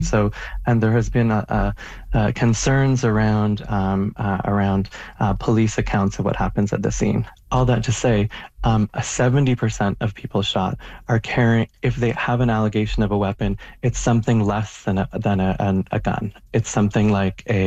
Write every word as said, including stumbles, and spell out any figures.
So, and there has been uh, uh, uh, concerns around um, uh, around uh, police accounts of what happens at the scene. All that to say, um, seventy percent of people shot are carrying, if they have an allegation of a weapon, it's something less than a, than a, an, a gun. It's something like a